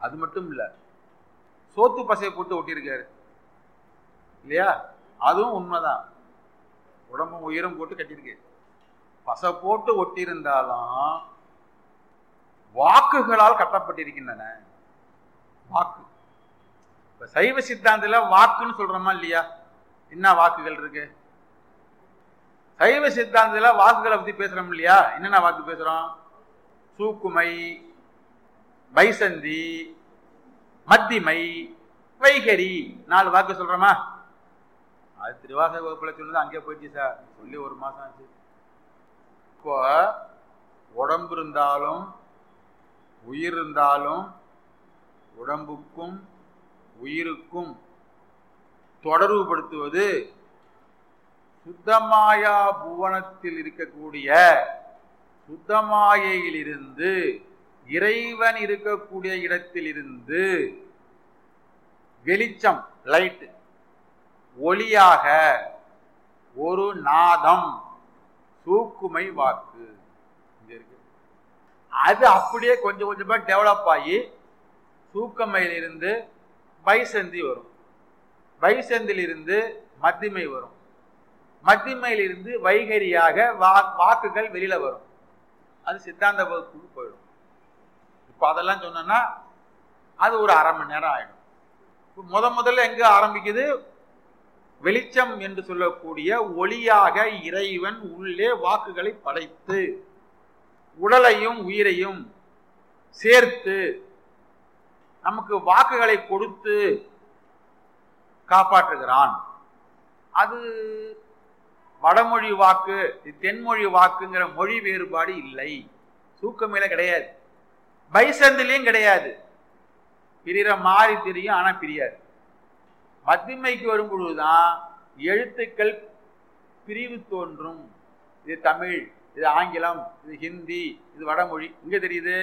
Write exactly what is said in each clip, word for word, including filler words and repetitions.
அது மட்டும் இல்ல, சோத்து பசையை போட்டு ஒட்டியிருக்காரு இல்லையா? அதுவும் உண்மைதான். உடம்பும் உயிரும் போட்டு கட்டியிருக்கு. பசை போட்டு ஒட்டியிருந்தாலும் வாக்குகளால் கட்டப்பட்டிருக்கின்றன. வாக்கு இப்ப சைவ சித்தாந்தத்துல வாக்குன்னு சொல்றோமா இல்லையா? என்ன வாக்குகள் இருக்கு? சைவ சித்தாந்தத்துல வாக்குகளை பத்தி பேசுறோம் இல்லையா? என்னென்ன வாக்கு பேசுறோம்? சூக்குமை, பைசந்தி, மத்திமை, வைகரி, நாலு வாக்கு சொல்றோமா? அது திருவாசக வகுப்புல சொன்னது அங்கே போயிடுச்சு சார், சொல்லி ஒரு மாசம் ஆச்சு. இப்போ உடம்பு இருந்தாலும் உயிர் இருந்தாலும் உடம்புக்கும் உயிருக்கும் தொடர்புபடுத்துவது சுத்தமாயா புவனத்தில் இருக்கக்கூடிய சுத்தமாயையிலிருந்து இறைவன் இருக்கக்கூடிய இடத்தில் இருந்து வெளிச்சம், லைட், ஒளியாக ஒரு நாதம், சூக்குமை வாக்கு இருக்கு. அது அப்படியே கொஞ்சம் கொஞ்சமா டெவலப் ஆகி சூக்கமையிலிருந்து பைசந்தி வரும், பைசந்திலிருந்து மத்திமை வரும், மத்திமையிலிருந்து வைகரியாக வாக்குகள் வெளியில வரும். அது சித்தாந்த வகுப்புக்கு போயிடும். இப்ப அதெல்லாம் சொன்னா அது ஒரு அரை மணி நேரம் ஆயிடும். முத முதல்ல எங்க ஆரம்பிக்குது? வெளிச்சம் என்று சொல்லக்கூடிய ஒளியாக இறைவன் உள்ளே வாக்குகளை படைத்து உடலையும் உயிரையும் சேர்த்து நமக்கு வாக்குகளை கொடுத்து காப்பாற்றுகிறான். அது வடமொழி வாக்கு, தென்மொழி வாக்குங்கிற மொழி வேறுபாடு இல்லை, சூக்கமையில கிடையாது, பைசந்திலையும் கிடையாது. பிரிகிற மாறி தெரியும், ஆனா பிரியாது. மத்திமைக்கு வரும் பொழுதுதான் எழுத்துக்கள் பிரிவு தோன்றும். இது தமிழ், இது ஆங்கிலம், இது ஹிந்தி, இது வடமொழி. இங்க தெரியுது,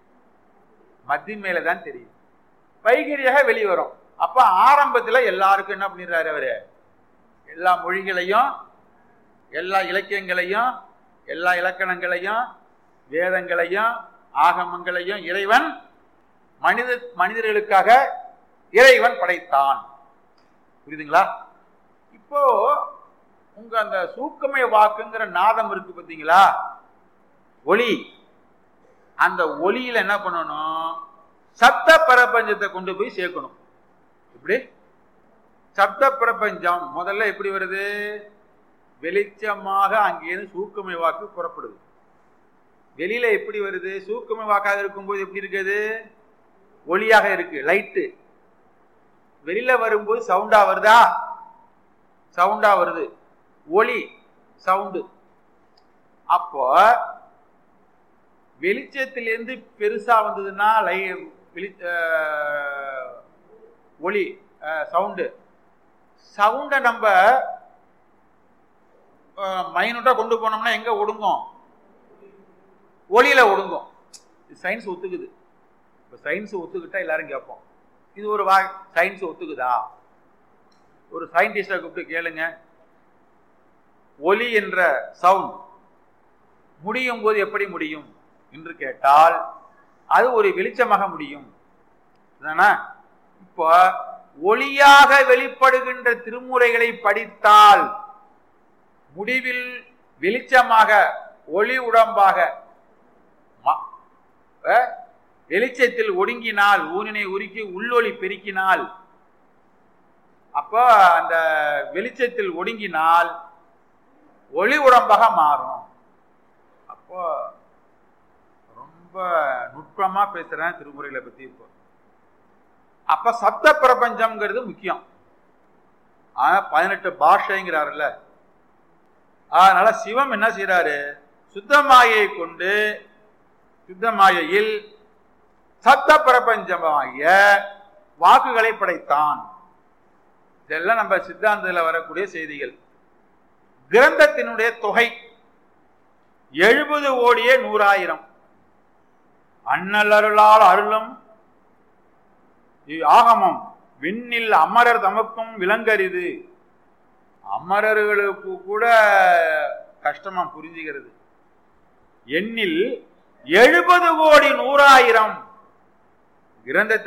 மத்திமையில தான் தெரியுது. வைகரியாக வெளிவரும். அப்ப ஆரம்பத்துல எல்லாருக்கும் என்ன பண்ணிடுறாரு அவரு? எல்லா மொழிகளையும், எல்லா இலக்கியங்களையும், எல்லா இலக்கணங்களையும், வேதங்களையும், ஆகமங்களையும் இறைவன் மனித மனிதர்களுக்காக இறைவன் படைத்தான். புரியுதுங்களா? இப்போ உங்க அந்த சூக்கமை வாக்குங்கிற நாதம் இருக்கு பார்த்தீங்களா, ஒளி. அந்த ஒளியில என்ன பண்ணணும்? சப்த பிரபஞ்சத்தை கொண்டு போய் சேர்க்கணும். இப்படி சப்த பிரபஞ்சம் முதல்ல எப்படி வருது? வெளிச்சமாக அங்கேயிருந்து சூக்கமை வாக்கு புறப்படுது. வெளியில எப்படி வருது? சூக்கமை வாக்காக இருக்கும்போது எப்படி இருக்குது? ஒளியாக இருக்கு, லைட்டு. வெளியில வரும்போது சவுண்டா வருதா? சவுண்டா வருது. ஒளி, சவுண்டு. அப்போ வெளிச்சத்திலிருந்து பெருசா வந்ததுன்னா லை வெளி ஒளி, சவுண்டு. சவுண்டை நம்ம மைனூட்டா கொண்டு போனோம்னா எங்க ஒடுங்கும்? ஒளியில ஒடுங்கும். சயின்ஸ் ஒத்துக்குது. இப்ப சயின்ஸ் ஒத்துக்கிட்டா எல்லாரும் கேட்போம், இது ஒரு வா சயின்ஸ் ஒத்துக்குதா? ஒரு சயின்டிஸ்டை கூப்பிட்டு கேளுங்க, ஒலி என்ற சவுண்ட் முடியும் போது எப்படி முடியும் என்று கேட்டால் அது ஒரு வெளிச்சமாக முடியும். இப்போ ஒளியாக வெளிப்படுகின்ற திருமுறைகளை படித்தால் முடிவில் வெளிச்சமாக ஒளி உடம்பாக வெளிச்சத்தில் ஒடுங்கினால், ஊனினை உருக்கி உள்ளொளி பெருக்கினால், அப்போ அந்த வெளிச்சத்தில் ஒடுங்கினால் ஒளி உடம்பாக மாறும். அப்போ ரொம்ப நுட்பமா பேசுறேன் திருமுறைகளை பத்தி. இப்போ அப்ப சப்த பிரபஞ்சம்ங்கிறது முக்கியம். ஆனா பதினெட்டு பாஷைங்கிறாருல்ல, அதனால சிவம் என்ன செய்யறாரு? சுத்தமாயை கொண்டு சுத்தமாயையில் சப்த பிரபஞ்சமாகிய வாக்குகளை படைத்தான். இதெல்லாம் நம்ம சித்தாந்தத்தில் வரக்கூடிய செய்திகள். கிரந்தத்தினுடைய தொகை எழுபது கோடியே நூறாயிரம். அண்ணல் அருளால் அருளும் ஆகமம் விண்ணில் அமரர் தமக்கும் விலங்கரிது. அமரர்களுக்கு கூட கஷ்டமா புரிஞ்சுகிறது. எண்ணில் எழுபது கோடி நூறாயிரம் கிரந்தத்தில்